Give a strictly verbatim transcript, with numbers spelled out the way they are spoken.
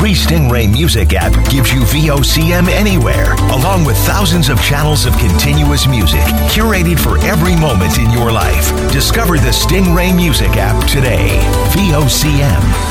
free Stingray Music app gives you V O C M anywhere, along with thousands of channels of continuous music curated for every moment in your life. Discover the Stingray Music app today. V O C M.